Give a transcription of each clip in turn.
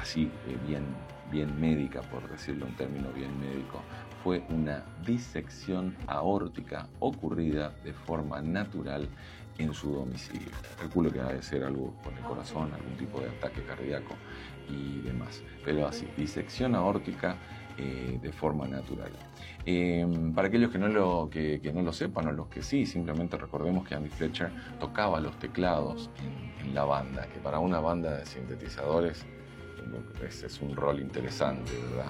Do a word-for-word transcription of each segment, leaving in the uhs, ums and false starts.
así eh, bien, bien médica, por decirlo un término bien médico, fue una disección aórtica ocurrida de forma natural en su domicilio. Calculo que ha de ser algo con el corazón, algún tipo de ataque cardíaco y demás. Pero así, disección aórtica eh, de forma natural. Eh, para aquellos que no, lo, que, que no lo sepan, o los que sí, simplemente recordemos que Andy Fletcher tocaba los teclados en, en la banda, que para una banda de sintetizadores es, es un rol interesante, ¿verdad?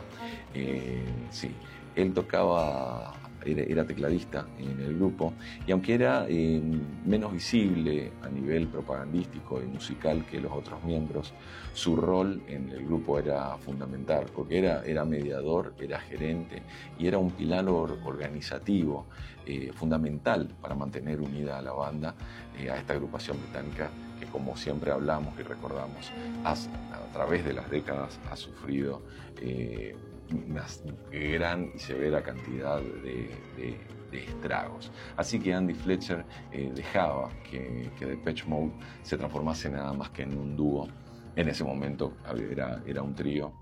Eh, sí, él tocaba... Era, era tecladista en el grupo, y aunque era eh, menos visible a nivel propagandístico y musical que los otros miembros, su rol en el grupo era fundamental, porque era, era mediador, era gerente y era un pilar or, organizativo eh, fundamental para mantener unida a la banda, eh, a esta agrupación británica que, como siempre hablamos y recordamos, has, a través de las décadas ha sufrido eh, una gran y severa cantidad de, de, de estragos. Así que Andy Fletcher eh, dejaba que, que Depeche Mode se transformase nada más que en un dúo. En ese momento era, era un trío.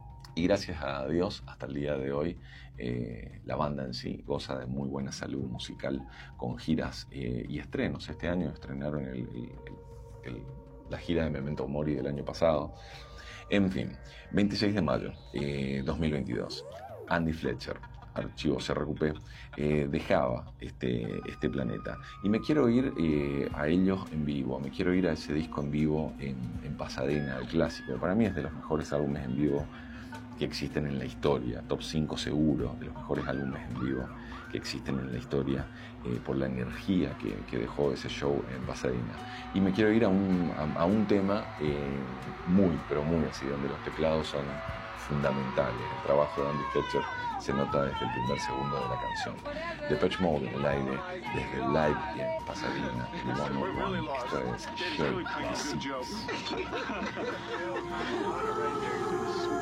Y gracias a Dios, hasta el día de hoy, eh, la banda en sí goza de muy buena salud musical, con giras eh, y estrenos. Este año estrenaron el, el, el, la gira de Memento Mori del año pasado. En fin, veintiséis de mayo de eh, dos mil veintidós, Andy Fletcher, archivo C R Q P, eh, dejaba este, este planeta. Y me quiero ir eh, a ellos en vivo, me quiero ir a ese disco en vivo en, en Pasadena, el clásico. Para mí es de los mejores álbumes en vivo que existen en la historia, top cinco seguro, de los mejores álbumes en vivo que existen en la historia, eh, por la energía que, que dejó ese show en Pasadena. Y me quiero ir a un, a, a un tema eh, muy, pero muy así, donde los teclados son fundamentales. El trabajo de Andy Fletcher se nota desde el primer segundo de la canción. Depeche Mode en el aire, desde el live y en Pasadena, en One oh One. Esto es Shake the Seats.